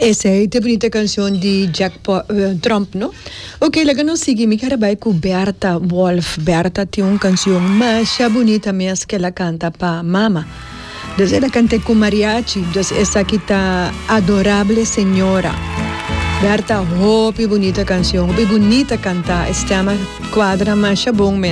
Essa é a bonita canção de Trump, não? Ok, lá que não sigue, me quero vai com Berta Wolf. Berta tem uma canção mais bonita mesmo que ela canta para mama. Então ela canta com mariachi. Então essa aqui tá Adorável Senhora. Berta, bonita canção, bonita cantar. Esta é uma quadra mais bom mesmo.